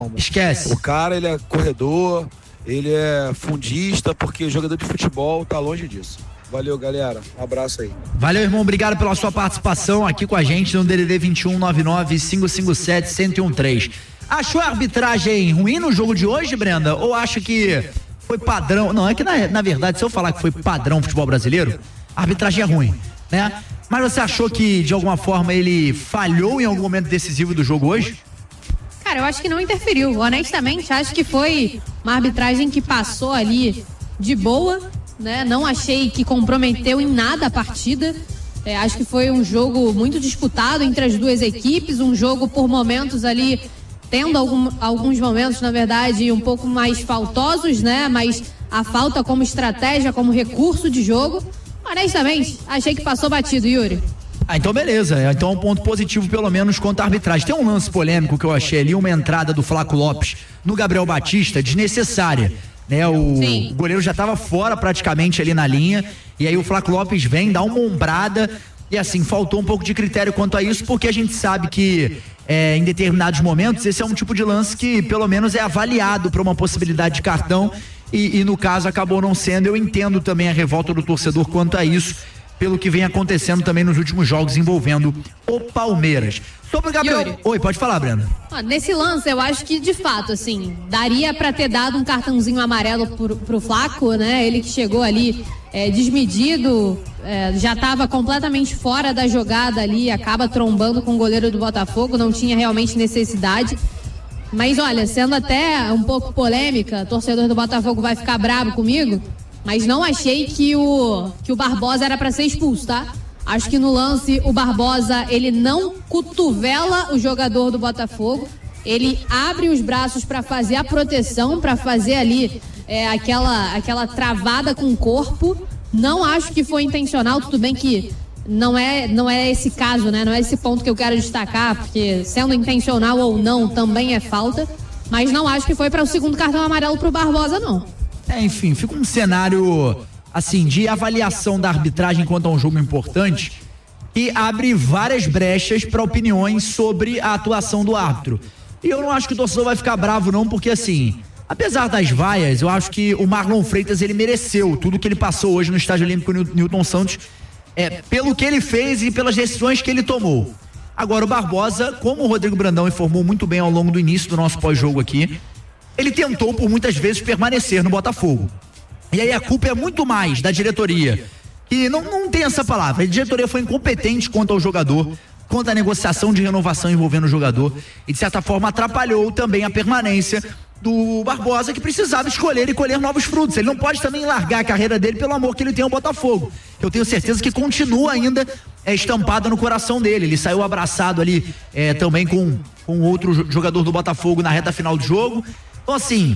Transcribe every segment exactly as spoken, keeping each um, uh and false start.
Esquece. O cara, ele é corredor, ele é fundista, porque jogador de futebol tá longe disso. Valeu, galera. Um abraço aí. Valeu, irmão. Obrigado pela sua participação aqui com a gente no D D D vinte e um, nove nove, cinco cinco sete, um zero um três. Achou a arbitragem ruim no jogo de hoje, Brenda? Ou acha que foi padrão? Não, é que na, na verdade, se eu falar que foi padrão futebol brasileiro, a arbitragem é ruim, né? Mas você achou que, de alguma forma, ele falhou em algum momento decisivo do jogo hoje? Cara, eu acho que não interferiu. Honestamente, acho que foi uma arbitragem que passou ali de boa, né? Não achei que comprometeu em nada a partida. É, acho que foi um jogo muito disputado entre as duas equipes, um jogo por momentos ali, tendo algum, alguns momentos, na verdade, um pouco mais faltosos, né? Mas a falta como estratégia, como recurso de jogo, honestamente, achei que passou batido, Yuri. Ah, então beleza, então um ponto positivo pelo menos quanto à arbitragem. Tem um lance polêmico que eu achei ali, uma entrada do Flaco Lopes no Gabriel Batista, desnecessária, né? O Sim. goleiro já estava fora praticamente ali na linha, e aí o Flaco Lopes vem, dá uma ombrada, e assim, faltou um pouco de critério quanto a isso, porque a gente sabe que é, em determinados momentos esse é um tipo de lance que pelo menos é avaliado para uma possibilidade de cartão, e, e no caso acabou não sendo. Eu entendo também a revolta do torcedor quanto a isso, pelo que vem acontecendo também nos últimos jogos envolvendo o Palmeiras. Sobre o Gabriel... Yuri. Oi, pode falar, Brenda. Ah, nesse lance, eu acho que, de fato, assim, daria pra ter dado um cartãozinho amarelo pro, pro Flaco, né? Ele que chegou ali é, desmedido, é, já tava completamente fora da jogada ali, acaba trombando com o goleiro do Botafogo, não tinha realmente necessidade. Mas, olha, sendo até um pouco polêmica, torcedor do Botafogo vai ficar bravo comigo, mas não achei que o, que o Barbosa era para ser expulso, tá? Acho que no lance o Barbosa, ele não cotovela o jogador do Botafogo, ele abre os braços para fazer a proteção, para fazer ali é, aquela, aquela travada com o corpo. Não acho que foi intencional, tudo bem que não é, não é esse caso, né? Não é esse ponto que eu quero destacar, porque sendo intencional ou não, também é falta, mas não acho que foi para o segundo cartão amarelo pro Barbosa, não. É, enfim, fica um cenário, assim, de avaliação da arbitragem quanto a um jogo importante e abre várias brechas para opiniões sobre a atuação do árbitro. E eu não acho que o torcedor vai ficar bravo não, porque assim, apesar das vaias, eu acho que o Marlon Freitas, ele mereceu tudo que ele passou hoje no Estádio Olímpico Newton Santos, é, pelo que ele fez e pelas decisões que ele tomou. Agora o Barbosa, como o Rodrigo Brandão informou muito bem ao longo do início do nosso pós-jogo aqui, ele tentou por muitas vezes permanecer no Botafogo. E aí a culpa é muito mais da diretoria. E não, não tem essa palavra. A diretoria foi incompetente quanto ao jogador, quanto à negociação de renovação envolvendo o jogador. E de certa forma atrapalhou também a permanência do Barbosa, que precisava escolher e colher novos frutos. Ele não pode também largar a carreira dele pelo amor que ele tem ao Botafogo. Eu tenho certeza que continua ainda é, estampada no coração dele. Ele saiu abraçado ali é, também com, com outro jogador do Botafogo na reta final do jogo. Então assim,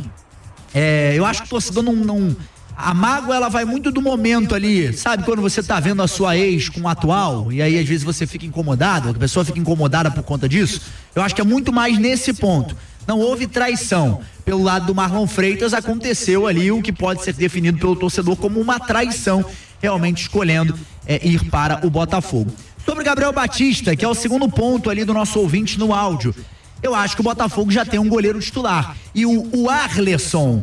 é, eu acho que o torcedor não, não... A mágoa, ela vai muito do momento ali, sabe? Quando você tá vendo a sua ex com o atual, e aí às vezes você fica incomodado, a pessoa fica incomodada por conta disso. Eu acho que é muito mais nesse ponto. Não houve traição. Pelo lado do Marlon Freitas, aconteceu ali o que pode ser definido pelo torcedor como uma traição, realmente escolhendo é, ir para o Botafogo. Sobre o Gabriel Batista, que é o segundo ponto ali do nosso ouvinte no áudio, eu acho que o Botafogo já tem um goleiro titular. E o, o Arleson,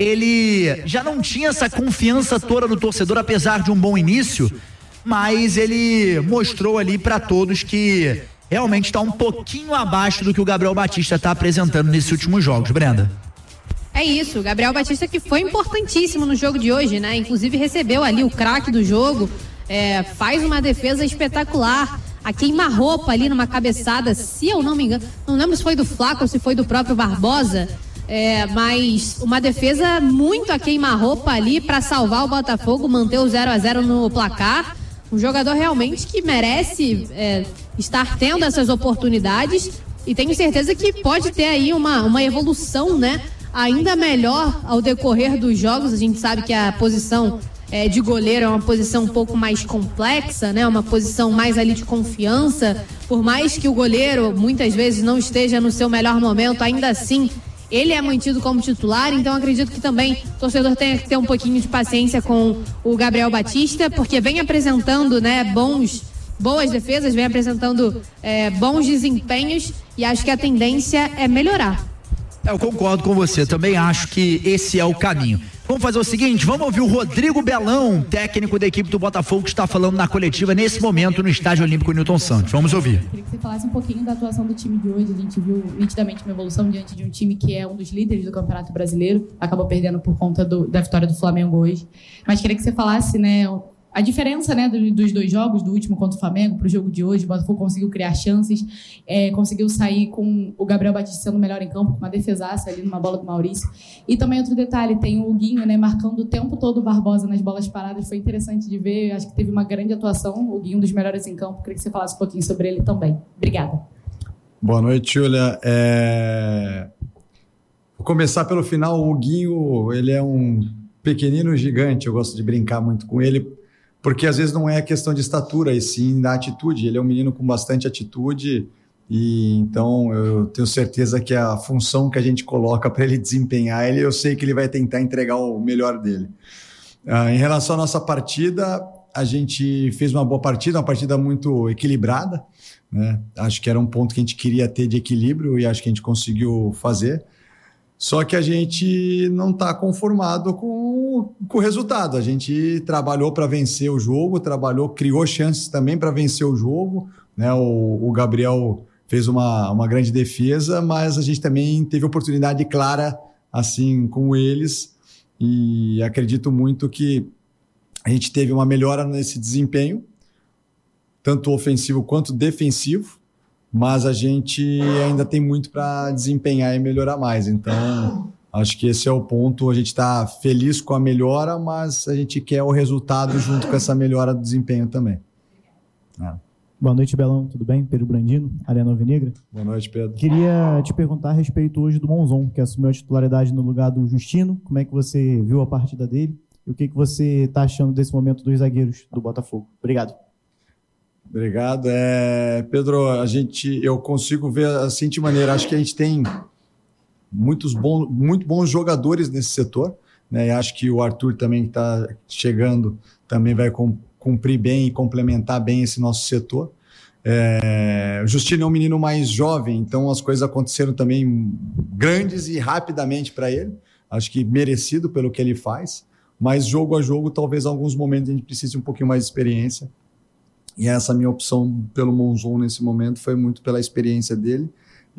ele já não tinha essa confiança toda do torcedor, apesar de um bom início, mas ele mostrou ali para todos que realmente está um pouquinho abaixo do que o Gabriel Batista está apresentando nesses últimos jogos, Brenda. É isso, o Gabriel Batista, que foi importantíssimo no jogo de hoje, né? Inclusive recebeu ali o craque do jogo, é, faz uma defesa espetacular. A queima-roupa ali numa cabeçada, se eu não me engano, não lembro se foi do Flaco ou se foi do próprio Barbosa, é, mas uma defesa muito a queima-roupa ali para salvar o Botafogo, manter o zero a zero no placar. Um jogador realmente que merece é, estar tendo essas oportunidades e tenho certeza que pode ter aí uma, uma evolução, né, ainda melhor ao decorrer dos jogos. A gente sabe que a posição É, de goleiro é uma posição um pouco mais complexa, né? Uma posição mais ali de confiança. Por mais que o goleiro muitas vezes não esteja no seu melhor momento, ainda assim ele é mantido como titular. Então acredito que também o torcedor tem que ter um pouquinho de paciência com o Gabriel Batista, porque vem apresentando, né, bons, boas defesas, vem apresentando é, bons desempenhos, e acho que a tendência é melhorar. Eu concordo com você, também acho que esse é o caminho. Vamos fazer o seguinte, vamos ouvir o Rodrigo Belão, técnico da equipe do Botafogo, que está falando na coletiva nesse momento no Estádio Olímpico Newton Santos. Vamos ouvir. Queria que você falasse um pouquinho da atuação do time de hoje. A gente viu nitidamente uma evolução diante de um time que é um dos líderes do Campeonato Brasileiro, acabou perdendo por conta do, da vitória do Flamengo hoje. Mas queria que você falasse, né, a diferença, né, dos dois jogos, do último contra o Flamengo para o jogo de hoje. O Botafogo conseguiu criar chances, é, conseguiu sair com o Gabriel Batista sendo melhor em campo, com uma defesaça ali numa bola do Maurício. E também outro detalhe, tem o Guinho, né, marcando o tempo todo o Barbosa nas bolas paradas. Foi interessante de ver, acho que teve uma grande atuação. O Guinho, um dos melhores em campo. Queria que você falasse um pouquinho sobre ele também. Obrigada. Boa noite, Júlia. É... Vou começar pelo final. O Guinho, ele é um pequenino gigante. Eu gosto de brincar muito com ele, porque às vezes não é questão de estatura, e sim da atitude. Ele é um menino com bastante atitude, e então eu tenho certeza que a função que a gente coloca para ele desempenhar, ele, eu sei que ele vai tentar entregar o melhor dele. Ah, em relação à nossa partida, a gente fez uma boa partida, uma partida muito equilibrada, né? Acho que era um ponto que a gente queria ter de equilíbrio, e acho que a gente conseguiu fazer. Só que a gente não está conformado com, com o resultado. A gente trabalhou para vencer o jogo, trabalhou, criou chances também para vencer o jogo, né? O, o Gabriel fez uma, uma grande defesa, mas a gente também teve oportunidade clara assim com eles, e acredito muito que a gente teve uma melhora nesse desempenho, tanto ofensivo quanto defensivo, mas a gente ainda tem muito para desempenhar e melhorar mais. Então, acho que esse é o ponto. A gente está feliz com a melhora, mas a gente quer o resultado junto com essa melhora do desempenho também. Ah. Boa noite, Belão. Tudo bem? Pedro Brandino, Arena Alvinegra. Boa noite, Pedro. Queria te perguntar a respeito hoje do Monzon, que assumiu a titularidade no lugar do Justino. Como é que você viu a partida dele? E o que, que você está achando desse momento dos zagueiros do Botafogo? Obrigado. Obrigado. É, Pedro, a gente, eu consigo ver assim de maneira, acho que a gente tem muitos bons, muito bons jogadores nesse setor, né? E acho que o Arthur também que está chegando também vai cumprir bem e complementar bem esse nosso setor. É, o Justino é um menino mais jovem, então as coisas aconteceram também grandes e rapidamente para ele. Acho que merecido pelo que ele faz, mas jogo a jogo, talvez em alguns momentos a gente precise um pouquinho mais de experiência. E essa minha opção pelo Monzon nesse momento foi muito pela experiência dele,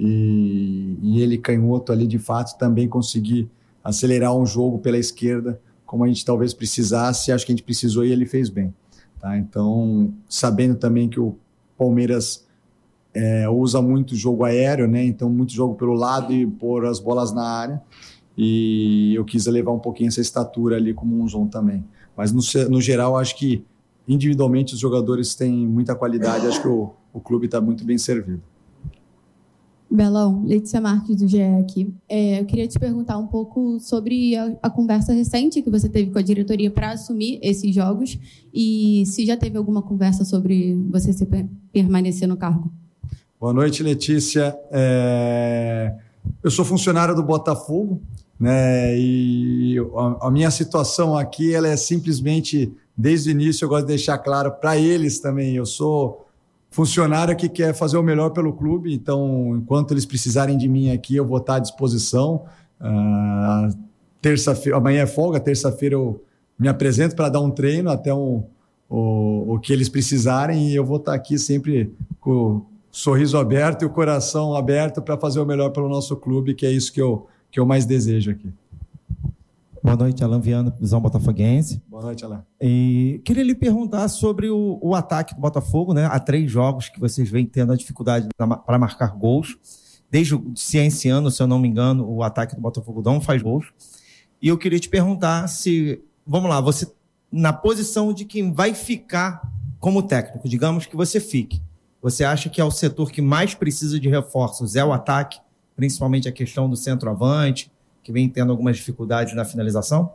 e, e ele canhoto ali de fato também conseguir acelerar um jogo pela esquerda como a gente talvez precisasse. Acho que a gente precisou e ele fez bem, tá? Então, sabendo também que o Palmeiras é, usa muito jogo aéreo, né? Então muito jogo pelo lado e pôr as bolas na área, e eu quis levar um pouquinho essa estatura ali com o Monzon também, mas no, no geral acho que individualmente os jogadores têm muita qualidade. Acho que o, o clube está muito bem servido. Belão, Letícia Marques do G E aqui. É, eu queria te perguntar um pouco sobre a, a conversa recente que você teve com a diretoria para assumir esses jogos, e se já teve alguma conversa sobre você se permanecer no cargo. Boa noite, Letícia. É, eu sou funcionário do Botafogo, né? E a, a minha situação aqui ela é simplesmente, desde o início eu gosto de deixar claro para eles também, eu sou funcionário que quer fazer o melhor pelo clube, então enquanto eles precisarem de mim aqui eu vou estar à disposição. Uh, terça-feira, amanhã é folga, terça-feira eu me apresento para dar um treino até um, o, o que eles precisarem, e eu vou estar aqui sempre com o sorriso aberto e o coração aberto para fazer o melhor pelo nosso clube, que é isso que eu, que eu mais desejo aqui. Boa noite, Alan Viana, Visão Botafoguense. Boa noite, Alan. E queria lhe perguntar sobre o, o ataque do Botafogo, né? Há três jogos que vocês vêm tendo a dificuldade para marcar gols. Desde se é esse ano, se eu não me engano, o ataque do Botafogo não faz gols. E eu queria te perguntar se, vamos lá, você, na posição de quem vai ficar como técnico, digamos que você fique, você acha que é o setor que mais precisa de reforços, é o ataque, principalmente a questão do centroavante, que vem tendo algumas dificuldades na finalização?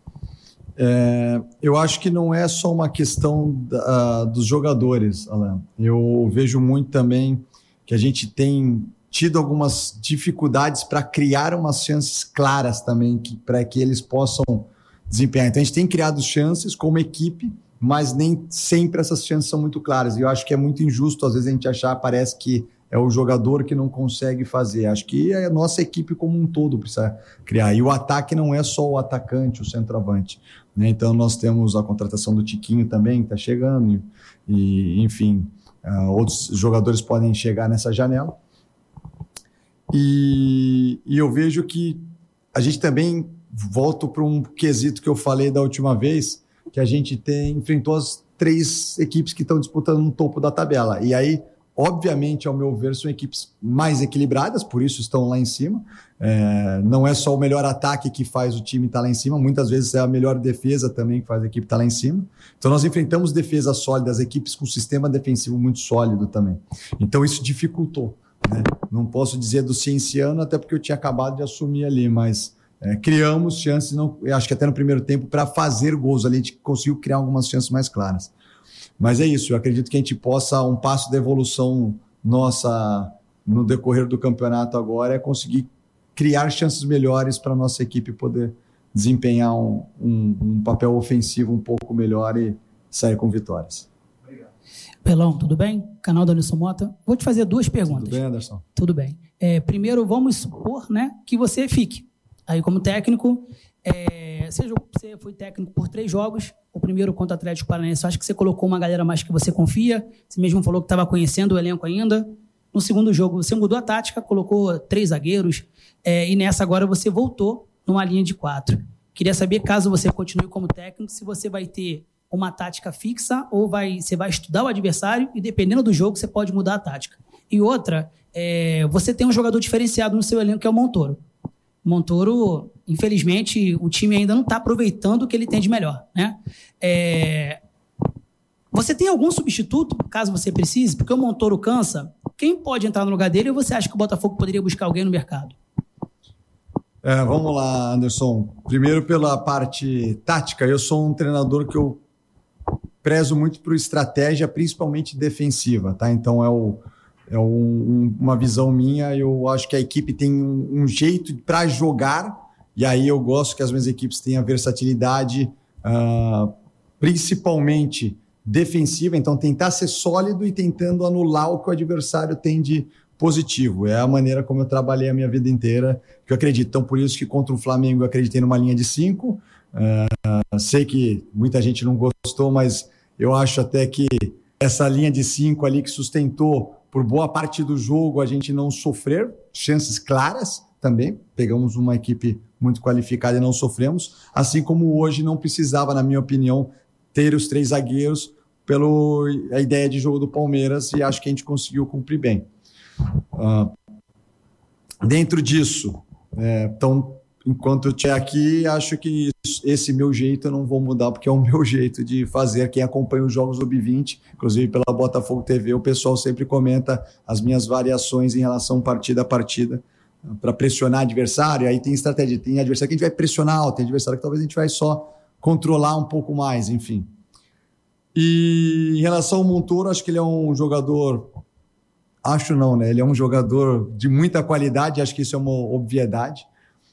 É, eu acho que não é só uma questão da, dos jogadores, Alan. Eu vejo muito também que a gente tem tido algumas dificuldades para criar umas chances claras também, para que eles possam desempenhar. Então a gente tem criado chances como equipe, mas nem sempre essas chances são muito claras. E eu acho que é muito injusto, às vezes, a gente achar, parece que é o jogador que não consegue fazer. Acho que a nossa equipe como um todo precisa criar. E o ataque não é só o atacante, o centroavante, né? Então nós temos a contratação do Tiquinho também, que está chegando, e, e enfim, uh, outros jogadores podem chegar nessa janela. E, e eu vejo que a gente também, volto para um quesito que eu falei da última vez, que a gente tem, enfrentou as três equipes que estão disputando no topo da tabela. E aí, obviamente, ao meu ver, são equipes mais equilibradas, por isso estão lá em cima. É, não é só o melhor ataque que faz o time estar lá em cima, muitas vezes é a melhor defesa também que faz a equipe estar lá em cima. Então nós enfrentamos defesas sólidas, equipes com sistema defensivo muito sólido também. Então isso dificultou, né? Não posso dizer do Cienciano, até porque eu tinha acabado de assumir ali, mas é, criamos chances, não, acho que até no primeiro tempo, para fazer gols ali, a gente conseguiu criar algumas chances mais claras. Mas é isso, eu acredito que a gente possa, um passo de evolução nossa no decorrer do campeonato agora é conseguir criar chances melhores para a nossa equipe poder desempenhar um, um, um papel ofensivo um pouco melhor e sair com vitórias. Obrigado. Pelão, tudo bem? Canal da Anderson Mota. Vou te fazer duas perguntas. Tudo bem, Anderson? Tudo bem. É, primeiro, vamos supor, né, que você fique aí como técnico. É, você, você foi técnico por três jogos, o primeiro contra o Atlético Paranaense, acho que você colocou uma galera mais que você confia, você mesmo falou que estava conhecendo o elenco ainda. No segundo jogo você mudou a tática, colocou três zagueiros, é, e nessa agora você voltou numa linha de quatro. Queria saber, caso você continue como técnico, se você vai ter uma tática fixa ou vai, você vai estudar o adversário e, dependendo do jogo, você pode mudar a tática. E outra, é, você tem um jogador diferenciado no seu elenco, que é o Montoro. Montoro, infelizmente, o time ainda não está aproveitando o que ele tem de melhor, né? É... Você tem algum substituto, caso você precise? Porque o Montoro cansa. Quem pode entrar no lugar dele ou você acha que o Botafogo poderia buscar alguém no mercado? É, vamos lá, Anderson. Primeiro, pela parte tática, eu sou um treinador que eu prezo muito por estratégia, principalmente defensiva, tá? Então, é o... É um, uma visão minha, eu acho que a equipe tem um, um jeito para jogar, e aí eu gosto que as minhas equipes tenham versatilidade, uh, principalmente defensiva, então tentar ser sólido e tentando anular o que o adversário tem de positivo. É a maneira como eu trabalhei a minha vida inteira, que eu acredito. Então, por isso que contra o Flamengo eu acreditei numa linha de cinco. Uh, sei que muita gente não gostou, mas eu acho até que essa linha de cinco ali que sustentou por boa parte do jogo a gente não sofrer, chances claras também, pegamos uma equipe muito qualificada e não sofremos, assim como hoje não precisava, na minha opinião, ter os três zagueiros pela ideia de jogo do Palmeiras, e acho que a gente conseguiu cumprir bem. Uh, dentro disso, é, então, enquanto eu estiver aqui, acho que esse meu jeito eu não vou mudar, porque é o meu jeito de fazer. Quem acompanha os jogos sub vinte, inclusive pela Botafogo T V, o pessoal sempre comenta as minhas variações em relação partida a partida, para pressionar adversário. Aí tem estratégia, tem adversário que a gente vai pressionar, tem adversário que talvez a gente vai só controlar um pouco mais, enfim. E em relação ao Montoro, acho que ele é um jogador... Acho não, né? Ele é um jogador de muita qualidade, acho que isso é uma obviedade.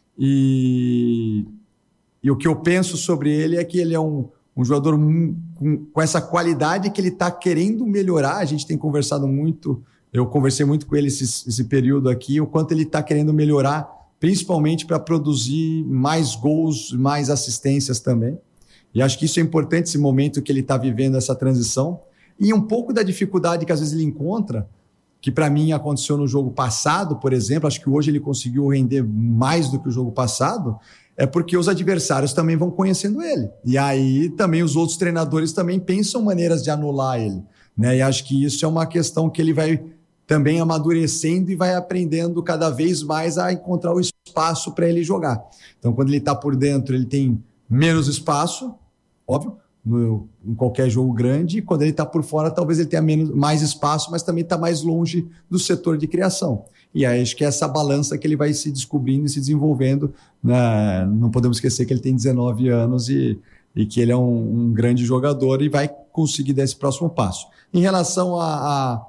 E, e o que eu penso sobre ele é que ele é um, um jogador com, com essa qualidade que ele está querendo melhorar. A gente tem conversado muito, eu conversei muito com ele esse, esse período aqui, o quanto ele está querendo melhorar, principalmente para produzir mais gols, mais assistências também. E acho que isso é importante, esse momento que ele está vivendo, essa transição. E um pouco da dificuldade que às vezes ele encontra, que para mim aconteceu no jogo passado, por exemplo, acho que hoje ele conseguiu render mais do que o jogo passado, é porque os adversários também vão conhecendo ele. E aí também os outros treinadores também pensam maneiras de anular ele, né? E acho que isso é uma questão que ele vai também amadurecendo e vai aprendendo cada vez mais a encontrar o espaço para ele jogar. Então, quando ele está por dentro, ele tem menos espaço, óbvio, No, em qualquer jogo grande, e quando ele está por fora, talvez ele tenha menos, mais espaço, mas também está mais longe do setor de criação. E aí acho que é essa balança que ele vai se descobrindo e se desenvolvendo, né? Não podemos esquecer que ele tem dezenove anos e, e que ele é um, um grande jogador e vai conseguir dar esse próximo passo. Em relação a, a,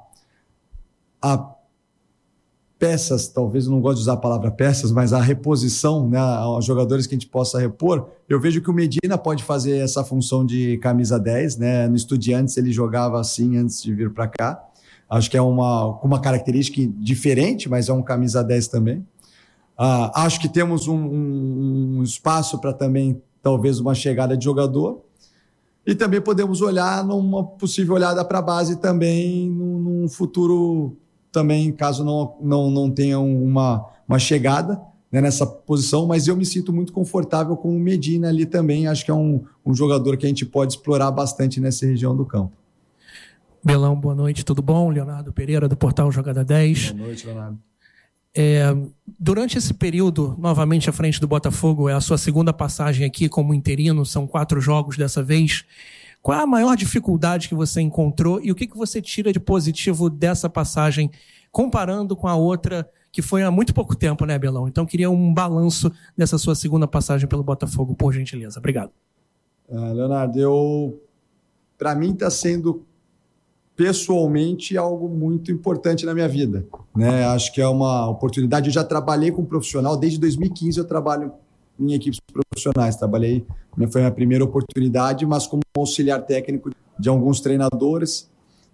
a peças, talvez eu não gosto de usar a palavra peças, mas a reposição, né, aos jogadores que a gente possa repor, eu vejo que o Medina pode fazer essa função de camisa dez, né? No Estudiantes ele jogava assim antes de vir para cá. Acho que é uma, uma característica diferente, mas é um camisa dez também. Uh, acho que temos um, um, um espaço para também, talvez, uma chegada de jogador. E também podemos olhar numa possível olhada para a base também, num, num futuro também, caso não, não, não tenha uma, uma chegada, né, nessa posição. Mas eu me sinto muito confortável com o Medina ali também. Acho que é um, um jogador que a gente pode explorar bastante nessa região do campo. Belão, boa noite, tudo bom? Leonardo Pereira, do Portal Jogada dez. Boa noite, Leonardo. É, durante esse período, novamente à frente do Botafogo, é a sua segunda passagem aqui como interino, são quatro jogos dessa vez. Qual é a maior dificuldade que você encontrou e o que, que você tira de positivo dessa passagem, comparando com a outra, que foi há muito pouco tempo, né, Belão? Então, queria um balanço dessa sua segunda passagem pelo Botafogo, por gentileza. Obrigado. Uh, Leonardo, eu... para mim está sendo pessoalmente algo muito importante na minha vida, né? Acho que é uma oportunidade. Eu já trabalhei com profissional desde dois mil e quinze. Eu trabalho em equipes profissionais. Trabalhei, foi a minha primeira oportunidade, mas como auxiliar técnico de alguns treinadores.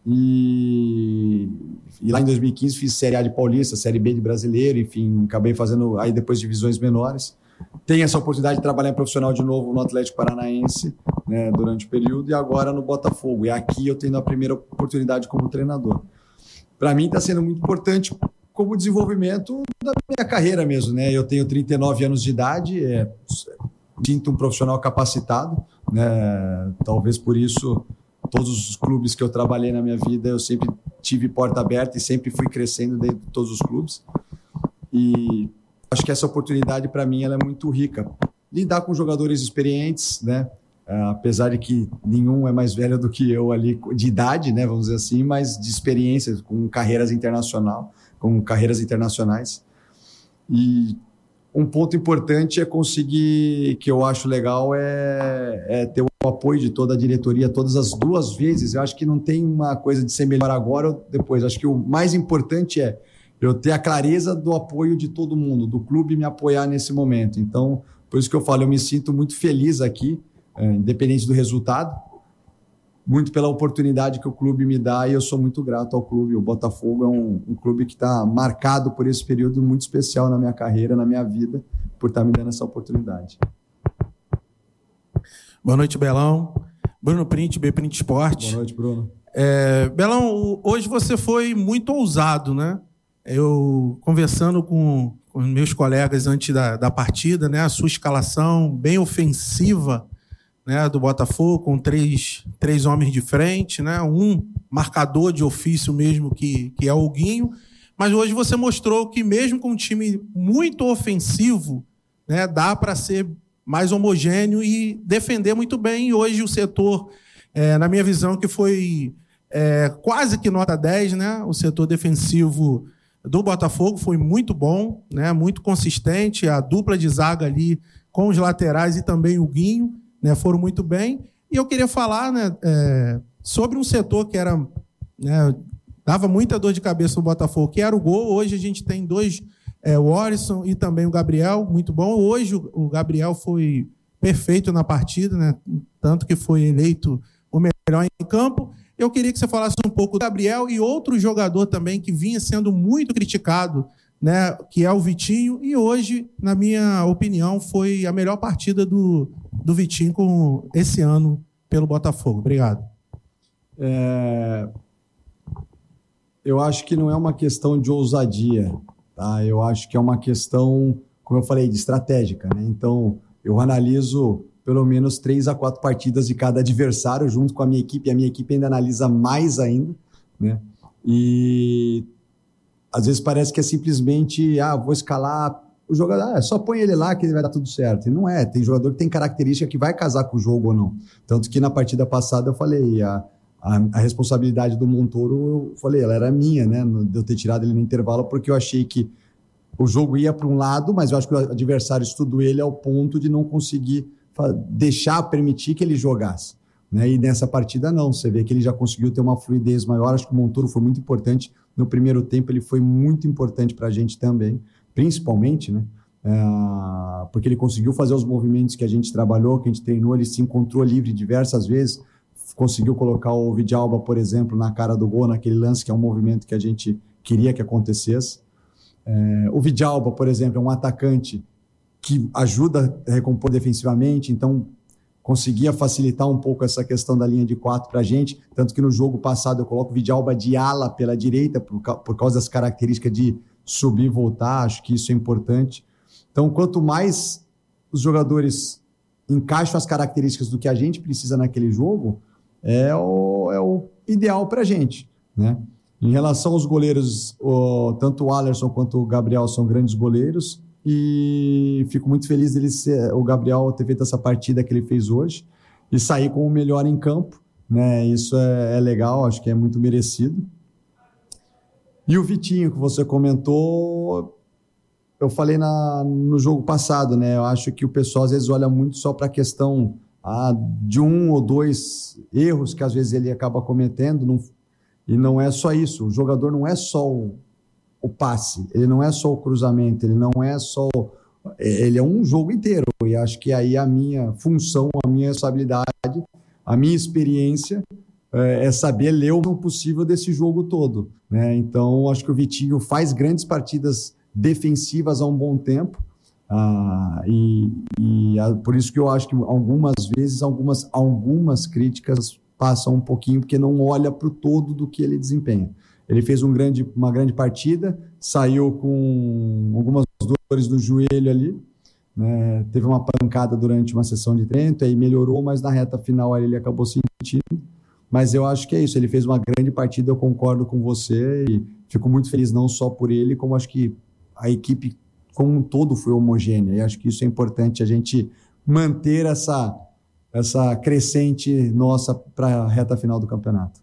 E, e lá em dois mil e quinze fiz Série A de Paulista, Série B de Brasileiro, enfim, acabei fazendo aí depois divisões menores. Tenho essa oportunidade de trabalhar em profissional de novo no Atlético Paranaense, né, durante o período, e agora no Botafogo. E aqui eu tenho a primeira oportunidade como treinador. Para mim está sendo muito importante como desenvolvimento da minha carreira mesmo, né? Eu tenho trinta e nove anos de idade, é, sinto um profissional capacitado, né? Talvez por isso todos os clubes que eu trabalhei na minha vida eu sempre tive porta aberta e sempre fui crescendo dentro de todos os clubes. E acho que essa oportunidade, para mim, ela é muito rica. Lidar com jogadores experientes, né? Uh, apesar de que nenhum é mais velho do que eu ali, de idade, né? Vamos dizer assim, mas de experiência, com carreiras internacional, com carreiras internacionais. E um ponto importante é conseguir, que eu acho legal, é, é ter o apoio de toda a diretoria, todas as duas vezes. Eu acho que não tem uma coisa de ser melhor agora ou depois. Acho que o mais importante é eu ter a clareza do apoio de todo mundo, do clube me apoiar nesse momento. Então, por isso que eu falo, eu me sinto muito feliz aqui, é, independente do resultado, muito pela oportunidade que o clube me dá, e eu sou muito grato ao clube. O Botafogo é um, um clube que está marcado por esse período muito especial na minha carreira, na minha vida, por estar me dando essa oportunidade. Boa noite, Belão. Bruno Print, B Print Esporte. Boa noite, Bruno. É, Belão, hoje você foi muito ousado, né? Eu, conversando com, com meus colegas antes da, da partida, né, a sua escalação bem ofensiva, né, do Botafogo, com três, três homens de frente, né, um marcador de ofício mesmo, que, que é o Guinho, mas hoje você mostrou que mesmo com um time muito ofensivo, né, dá para ser mais homogêneo e defender muito bem. E hoje o setor, é, na minha visão, que foi é, quase que nota dez, né, o setor defensivo do Botafogo foi muito bom, né, muito consistente, a dupla de zaga ali com os laterais e também o Guinho, né, foram muito bem. E eu queria falar, né, é, sobre um setor que era, né, dava muita dor de cabeça no Botafogo, que era o gol. Hoje a gente tem dois, é, o Orisson e também o Gabriel, muito bom. Hoje o, o Gabriel foi perfeito na partida, né, tanto que foi eleito o melhor em campo. Eu queria que você falasse um pouco do Gabriel e outro jogador também que vinha sendo muito criticado, né, que é o Vitinho, e hoje, na minha opinião, foi a melhor partida do, do Vitinho com esse ano pelo Botafogo. Obrigado. É... Eu acho que não é uma questão de ousadia, tá? Eu acho que é uma questão, como eu falei, de estratégica, né? Então, eu analiso pelo menos três a quatro partidas de cada adversário junto com a minha equipe, e a minha equipe ainda analisa mais ainda, né? E às vezes parece que é simplesmente, ah, vou escalar o jogador, ah, só põe ele lá que ele vai dar tudo certo. E não é, tem jogador que tem característica que vai casar com o jogo ou não. Tanto que na partida passada eu falei, a, a, a responsabilidade do Montoro, eu falei, ela era minha, né, de eu ter tirado ele no intervalo, porque eu achei que o jogo ia para um lado, mas eu acho que o adversário estudou ele ao ponto de não conseguir deixar, permitir que ele jogasse, né? E nessa partida não, você vê que ele já conseguiu ter uma fluidez maior. Acho que o Montoro foi muito importante no primeiro tempo, ele foi muito importante para a gente também, principalmente, né? É, porque ele conseguiu fazer os movimentos que a gente trabalhou, que a gente treinou, ele se encontrou livre diversas vezes, conseguiu colocar o Vidalba, por exemplo, na cara do gol, naquele lance que é um movimento que a gente queria que acontecesse. É, o Vidalba, por exemplo, é um atacante que ajuda a recompor defensivamente, então conseguia facilitar um pouco essa questão da linha de quatro para a gente, tanto que no jogo passado eu coloco o Vidalba de ala pela direita, por, por causa das características de subir e voltar, acho que isso é importante. Então, quanto mais os jogadores encaixam as características do que a gente precisa naquele jogo, é o, é o ideal para a gente, né? Em relação aos goleiros, o, tanto o Alisson quanto o Gabriel são grandes goleiros, e fico muito feliz dele ser, o Gabriel ter feito essa partida que ele fez hoje e sair com o melhor em campo, né? Isso é, é legal, acho que é muito merecido. E o Vitinho, que você comentou, eu falei na, no jogo passado, né? Eu acho que o pessoal às vezes olha muito só para a questão ah, de um ou dois erros que às vezes ele acaba cometendo, não, e não é só isso. O jogador não é só o, o passe, ele não é só o cruzamento, ele não é só... Ele é um jogo inteiro, e acho que aí a minha função, a minha responsabilidade, a minha experiência é saber ler o possível desse jogo todo, né? Então, acho que o Vitinho faz grandes partidas defensivas há um bom tempo, ah, e, e ah, por isso que eu acho que algumas vezes algumas, algumas críticas passam um pouquinho, porque não olha para o todo do que ele desempenha. Ele fez um grande, uma grande partida, saiu com algumas dores no joelho ali, né? Teve uma pancada durante uma sessão de treino, aí melhorou, mas na reta final aí ele acabou sentindo. Mas eu acho que é isso, ele fez uma grande partida, eu concordo com você e fico muito feliz não só por ele, como acho que a equipe como um todo foi homogênea, e acho que isso é importante, a gente manter essa, essa crescente nossa para a reta final do campeonato.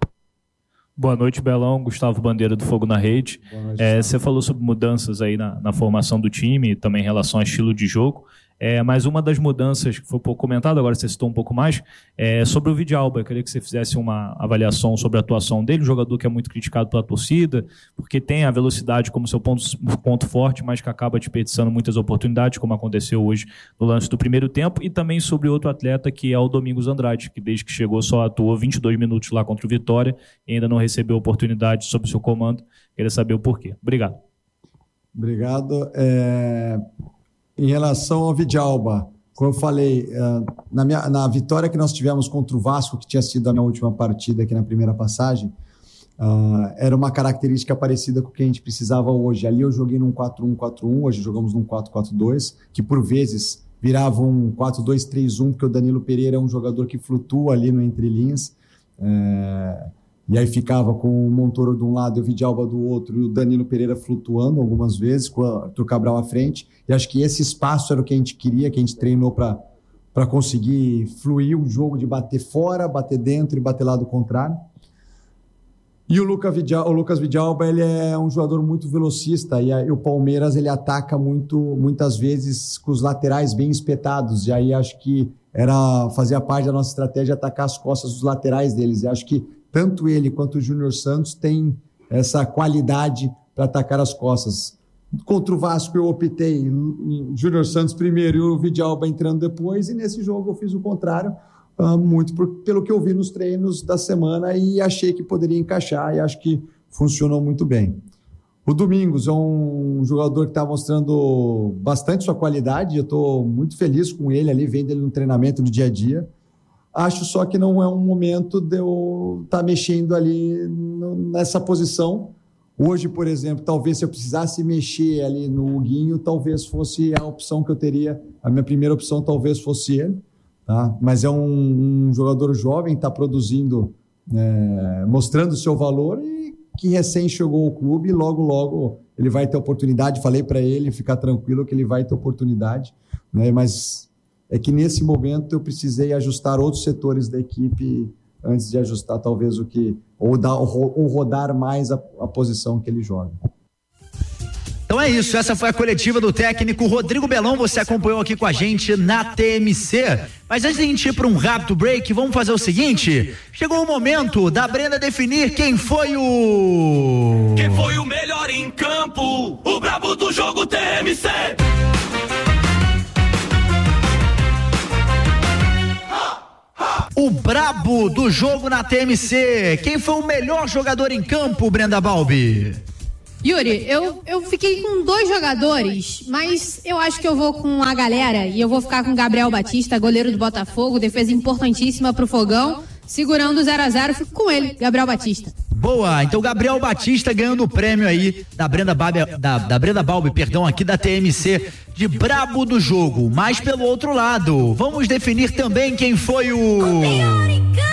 Boa noite, Belão. Gustavo Bandeira do Fogo na Rede. É, você falou sobre mudanças aí na, na formação do time, também em relação ao estilo de jogo. É, mas uma das mudanças que foi um pouco comentada, agora você citou um pouco mais, é sobre o Vidalba. Eu queria que você fizesse uma avaliação sobre a atuação dele, um jogador que é muito criticado pela torcida, porque tem a velocidade como seu ponto, ponto forte, mas que acaba desperdiçando muitas oportunidades, como aconteceu hoje no lance do primeiro tempo, e também sobre outro atleta, que é o Domingos Andrade, que desde que chegou só atuou vinte e dois minutos lá contra o Vitória e ainda não recebeu oportunidade sob o seu comando. Queria saber o porquê. Obrigado. Obrigado. É... Em relação ao Vidalba, como eu falei, na, minha, na vitória que nós tivemos contra o Vasco, que tinha sido a minha última partida aqui na primeira passagem, uh, era uma característica parecida com o que a gente precisava hoje. Ali eu joguei num quatro um quatro um, hoje jogamos num quatro quatro dois, que por vezes virava um quatro dois três um, porque o Danilo Pereira é um jogador que flutua ali no entrelinhas. É... E aí ficava com o Montoro de um lado e o Vidalba do outro, e o Danilo Pereira flutuando algumas vezes, com o Arthur Cabral à frente. E acho que esse espaço era o que a gente queria, que a gente treinou para conseguir fluir o jogo de bater fora, bater dentro e bater lá do contrário. E o, Luca Vidal, o Lucas Vidalba, ele é um jogador muito velocista, e, a, e o Palmeiras ele ataca muito, muitas vezes com os laterais bem espetados, e aí acho que era, fazia parte da nossa estratégia atacar as costas dos laterais deles, e acho que tanto ele quanto o Júnior Santos têm essa qualidade para atacar as costas. Contra o Vasco eu optei em Júnior Santos primeiro e o Vidalba entrando depois, e nesse jogo eu fiz o contrário, uh, muito por, pelo que eu vi nos treinos da semana e achei que poderia encaixar, e acho que funcionou muito bem. O Domingos é um jogador que está mostrando bastante sua qualidade, eu estou muito feliz com ele ali, vendo ele no treinamento do dia a dia. Acho só que não é um momento de eu estar tá mexendo ali no, nessa posição. Hoje, por exemplo, talvez se eu precisasse mexer ali no Huguinho, talvez fosse a opção que eu teria. A minha primeira opção talvez fosse ele. Tá? Mas é um, um jogador jovem, está produzindo, é, mostrando o seu valor, e que recém chegou ao clube e logo, logo ele vai ter oportunidade. Falei para ele ficar tranquilo que ele vai ter oportunidade, né? Mas é que nesse momento eu precisei ajustar outros setores da equipe antes de ajustar talvez o que, ou, dar, ou rodar mais a, a posição que ele joga. Então é isso, essa foi a coletiva do técnico Rodrigo Belão, você acompanhou aqui com a gente na T M C. Mas antes de a gente ir para um rápido break, vamos fazer o seguinte, chegou o momento da Brenda definir quem foi o... Quem foi o melhor em campo, o brabo do jogo T M C. O o brabo do jogo na T M C. Quem foi o melhor jogador em campo, Brenda Balbi? Yuri, eu, eu fiquei com dois jogadores, mas eu acho que eu vou com a galera e eu vou ficar com o Gabriel Batista, goleiro do Botafogo, defesa importantíssima pro Fogão, segurando o zero a zero, fico com ele, Gabriel Batista. Boa, então Gabriel Batista ganhando o prêmio aí da Brenda Balbi, da, da Brenda Balbi, perdão, aqui da T M C, de brabo do jogo. Mas pelo outro lado, vamos definir também quem foi o... o